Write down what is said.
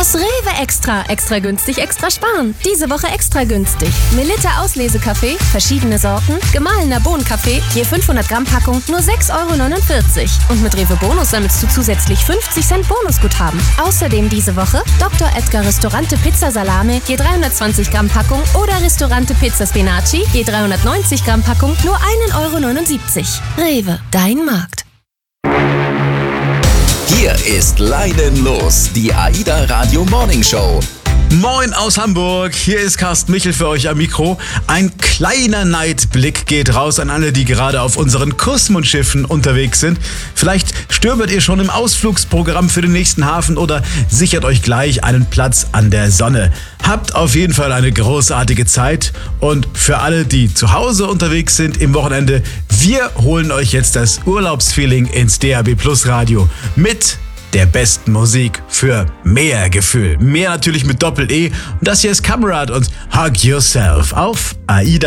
Das Rewe Extra. Extra günstig, extra sparen. Diese Woche extra günstig. Melitta Auslesekaffee, verschiedene Sorten, gemahlener Bohnenkaffee, je 500 Gramm Packung, nur 6,49 €. Und mit Rewe Bonus sammelst du zusätzlich 50 Cent Bonusguthaben. Außerdem diese Woche Dr. Edgar Ristorante Pizza Salame, je 320 Gramm Packung oder Ristorante Pizza Spinaci, je 390 Gramm Packung, nur 1,79 €. Rewe, dein Markt. Hier ist Leidenlos, die AIDA Radio Morning Show. Moin aus Hamburg, hier ist Carsten Michel für euch am Mikro. Ein kleiner Neidblick geht raus an alle, die gerade auf unseren Kussmundschiffen unterwegs sind. Vielleicht stöbert ihr schon im Ausflugsprogramm für den nächsten Hafen oder sichert euch gleich einen Platz an der Sonne. Habt auf jeden Fall eine großartige Zeit und für alle, die zu Hause unterwegs sind im Wochenende, wir holen euch jetzt das Urlaubsfeeling ins DAB+ Radio mit der besten Musik für mehr Gefühl. Mehr natürlich mit Doppel-E. Und das hier ist Kamerad und Hug Yourself auf AIDA.